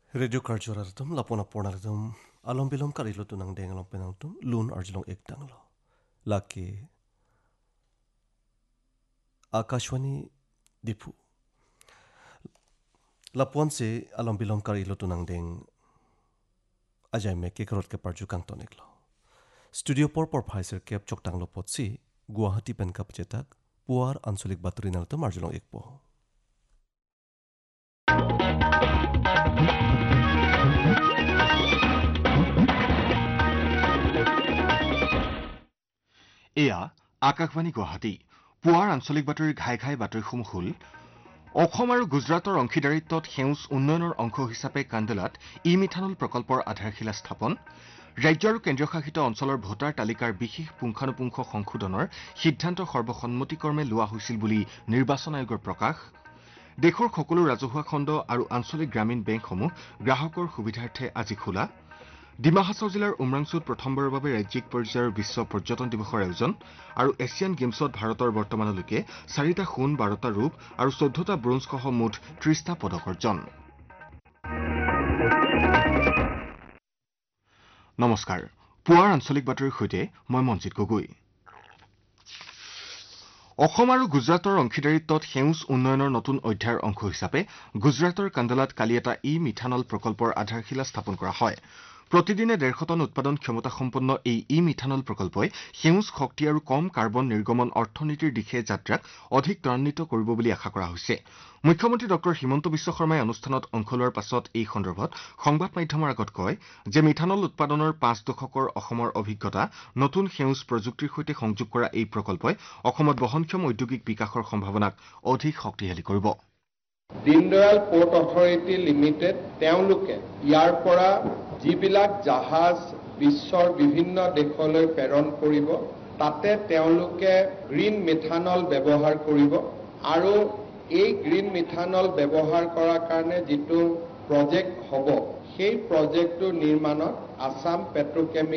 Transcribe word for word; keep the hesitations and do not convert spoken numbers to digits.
Radio Karjuratum, Lapona Pornatum, Alombilum Karilutunang Dengalom Penaltum, Lun Arjlong Ektanglo. Laki Akashwani Dipu. Lapuan se Alombilum Karilutunang Deng Ajay Meke Karot ke Parju Kantoneglo. Studio por por Pfizer Kep Choktanglo Potsi, Guwahati Penkap Cetak, Puar Ansulik Baturinaltum Arjlong Ekpo. এয়া আকাশবাণী গুৱাহাটী পুৱাৰ আঞ্চলিক বাতৰিৰ ঘাই ঘাই বাতৰিসমূহ হ'ল অসম আৰু গুজৰাটৰ অংশীদাৰিত্বত সেউজ উন্নয়নৰ অংশ হিচাপে কাণ্ডলাত ই মিথানল প্ৰকল্পৰ আধাৰশিলা স্থাপন ৰাজ্য আৰু কেন্দ্ৰীয় শাসিত অঞ্চলৰ ভোটাৰ তালিকাৰ বিশেষ পুংখানুপুংখ সংশোধনৰ সিদ্ধান্ত সৰ্বসন্মতিক্ৰমে লোৱা হৈছিল বুলি নিৰ্বাচন আয়োগৰ প্ৰকাশ দেশৰ সকলো ৰাজহুৱা খণ্ড আৰু আঞ্চলিক গ্ৰামীণ বেংকসমূহ গ্ৰাহকৰ সুবিধাৰ্থে আজি খোলা ডিমা হাছাও জিলাৰ উমৰাংচুত প্ৰথমবাৰৰ বাবে ৰাজ্যিক পৰ্যায়ৰ বিশ্ব পৰ্যটন দিৱসৰ আয়োজন আৰু এছিয়ান গেমছত ভাৰতৰ বৰ্তমানলৈকে চাৰিটা সোণ বাৰটা ৰূপ আৰু চৈধ্যটা ব্ৰোঞ্জসহ মুঠ ত্ৰিশটা পদক অৰ্জন নমস্কাৰ পুৱাৰ আঞ্চলিক বাতৰিৰ সৈতে মই মনজিত গগৈ অসম আৰু গুজৰাটৰ অংশীদাৰিত্বত সেউজ উন্নয়নৰ নতুন অধ্যায়ৰ অংশ হিচাপে গুজৰাটৰ কাণ্ডলাত কালি এটা ই মিথানল প্ৰকল্পৰ আধাৰশিলা স্থাপন কৰা হয় প্ৰতিদিনে ডেৰশ টন উৎপাদন ক্ষমতা সম্পন্ন এই ই মিথানল প্ৰকল্পই সেউজ শক্তি আৰু কম কাৰ্বন নিৰ্গমন অৰ্থনীতিৰ দিশে যাত্ৰাক অধিক ত্বৰান্বিত কৰিব বুলি আশা কৰা হৈছে মুখ্যমন্ত্ৰী ডক্টৰ হিমন্ত বিশ্ব শৰ্মাই অনুষ্ঠানত অংশ লোৱাৰ পাছত এই সন্দৰ্ভত সংবাদ মাধ্যমৰ আগত কয় যে মিথানল উৎপাদনৰ পাঁচ দশকৰ অসমৰ অভিজ্ঞতা নতুন সেউজ প্ৰযুক্তিৰ সৈতে সংযোগ কৰা এই প্ৰকল্পই অসমত বহনক্ষম ঔদ্যোগিক বিকাশৰ সম্ভাৱনাক অধিক শক্তিশালী কৰিব দীনদয়াল পোৰ্ট অথৰিটি লিমিটেড তেওঁলোকে ইয়াৰ পৰা যিবিলাক জাহাজ বিশ্বৰ বিভিন্ন দেশলৈ প্ৰেৰণ কৰিব তাতে তেওঁলোকে গ্ৰীণ মিথানল ব্যৱহাৰ কৰিব আৰু এই গ্ৰীণ মিথানল ব্যৱহাৰ কৰাৰ কাৰণে যিটো প্ৰজেক্ট হ'ব সেই প্ৰজেক্টৰ নিৰ্মাণত আসাম পেট্ৰোকেমিকেল